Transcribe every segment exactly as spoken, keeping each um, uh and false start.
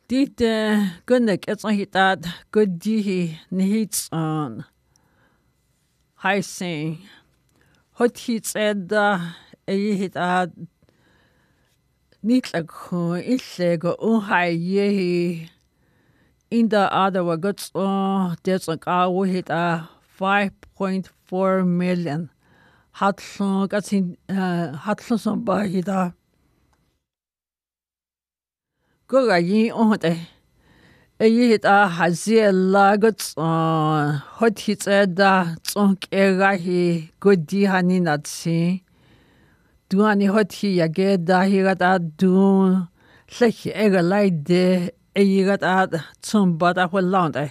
Dit gunnek et så hitat guddihi nihits on high sing hot hits edda ei hitat nitlakhu illego unhai yehi inda ada wagots o desok awu hita five point four million hatlo gatsin hatlo som ba hita Goga yi onte ei hita haziela gots hot hits edda tsonk erahi guddi haninatsi duani hot hi yageda hirata du lech ega laide eigata tsumbata hollande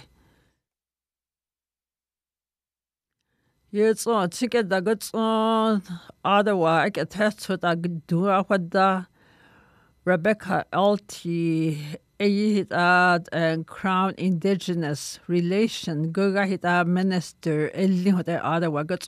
Jetzt so ticket da gots adawa ik attest with a dua wadda Rebecca Alti Ehit and Crown Indigenous Relation Goga hita Minister Elli hote adawa gots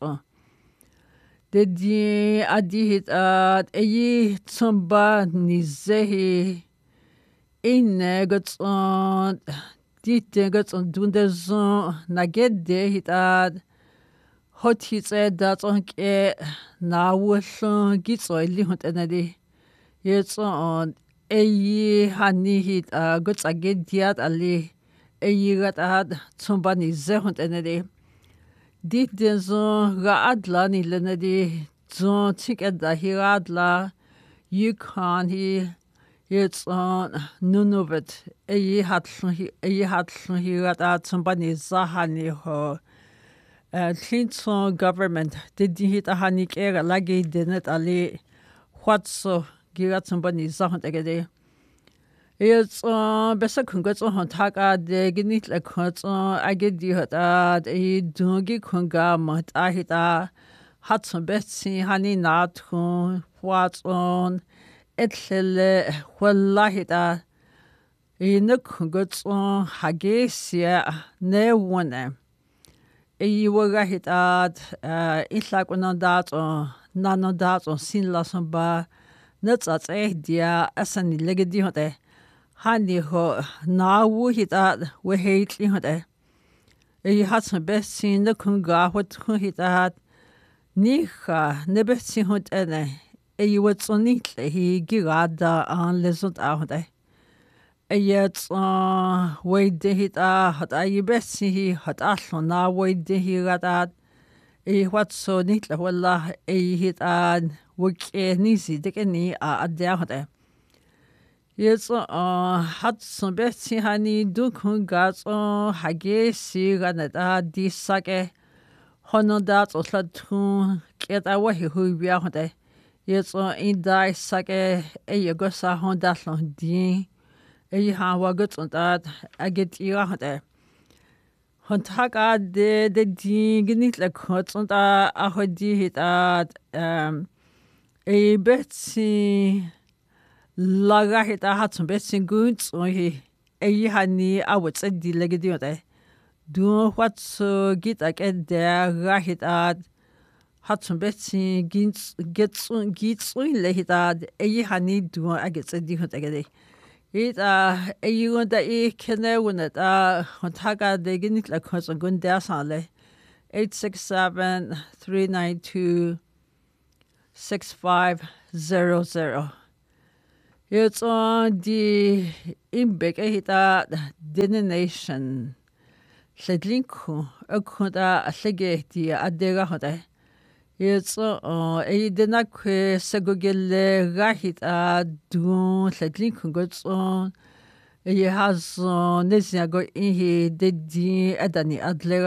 Did ye adihit at Eyi tsumba nizehi Inne gots on Dite gots on dundezon Nagede hit ad Hot hits edat on ke Nawushon gits oili hot enadi Jetzt on Eyi hani hit a gots agediat ali Eyi gat ad tsumba nizehont enadi Dit den zo raadla ni lenedi zo ticket da hiradla Yukon hi jetzt on Nunuvut Eyi hatl Eyi hatl hirada tsumba ni zahani ho Clinton government did hit a hanik era lagi denet ali Whatso girat tsumba ni zahont egede Jetzt uh, besser kungots on taka de ginit le kots agedi hat ad e dungi kunga mat ahita hat zum betsi hani nat kun what's on etlele wallahita e ne kungots on hagesia ne wone e waga hit ad itlak on dat on nano dat on sin la samba nuts at eh dia asani legedi hote Hani ho nawu hita we hatli hote. E hat some best seen the kunga what hita niha nebetsi hot ene. E you would so neatly he girada an lesot out. E yet uh wait de hita hot I bessi he hot aslon na wait de he radat. E what so neatly walla e hit an wik e nisi dikeni a adea hote. Jetzt uh, hat some betsi hani du kungas o hage siga da di sake hono dat o slatun ket awa hi hu bia hote Jetzt uh, in dai sake e yego sa hon dat lon di e ha wa gut und dat aget ira hote hon tag a de de di genit le kurz und a a ho di hit at um e betsi Laga hita hat zum besten gut und he ei hani awets di legedi ote du what so git ak der rahit ad hat zum besten gits gits und gits und lehit ei hani du agets di hot agedi it a ei und ei kenne und da und haga de ginit la kos und der sale eight six seven three nine two six five zero zero Jetzt on die imbek hita denation sedlinku akuda sege di adega hote Jetzt on e denak segogel rahita du sedlinku gots on e has on nesya go in he dedi adani adle